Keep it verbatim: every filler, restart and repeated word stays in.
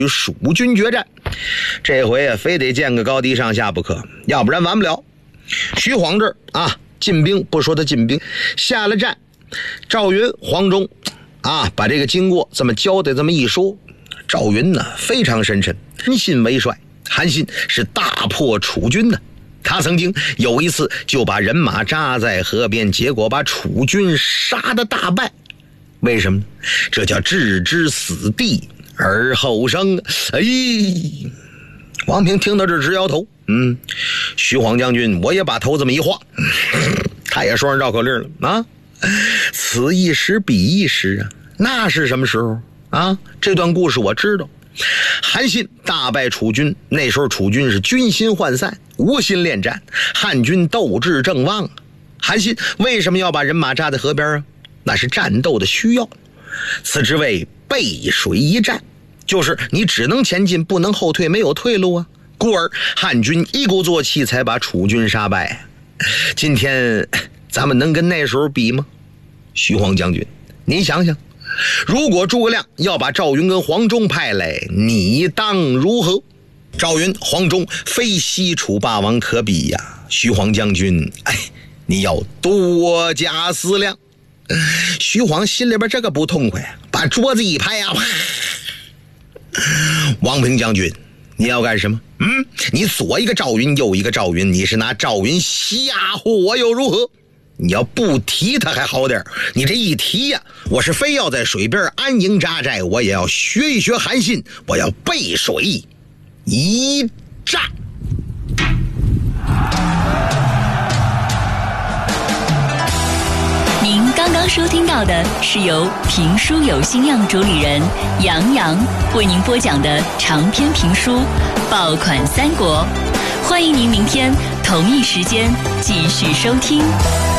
与蜀军决战。这回啊，非得见个高低上下不可，要不然完不了。徐晃这儿啊，进兵不说他进兵，下了战，赵云、黄忠啊，把这个经过这么交代，这么一说，赵云呢非常深沉，韩信为帅，韩信是大破楚军的。他曾经有一次就把人马扎在河边，结果把楚军杀得大败。为什么？这叫置之死地而后生。哎，王平听到这直摇头。嗯，徐晃将军，我也把头这么一晃，他也说上绕口令了啊。此一时彼一时啊，那是什么时候啊？这段故事我知道。韩信大败楚军，那时候楚军是军心涣散，无心恋战，汉军斗志正旺。韩信为什么要把人马扎在河边啊？那是战斗的需要，此之谓背水一战，就是你只能前进不能后退，没有退路啊。故而汉军一鼓作气才把楚军杀败。今天咱们能跟那时候比吗？徐晃将军，您想想，如果诸葛亮要把赵云跟黄忠派来，你当如何？赵云、黄忠非西楚霸王可比呀。徐晃将军，哎，你要多加思量。徐晃心里边这个不痛快，把桌子一拍啊，王平将军，你要干什么？嗯，你左一个赵云，右一个赵云，你是拿赵云吓唬我又如何？你要不提他还好点，你这一提呀、啊，我是非要在水边安营扎寨，我也要学一学韩信，我要背水一战。 您刚刚收听到的是由评书有心样主理人杨洋为您播讲的长篇评书《爆款三国》，欢迎您明天同一时间继续收听。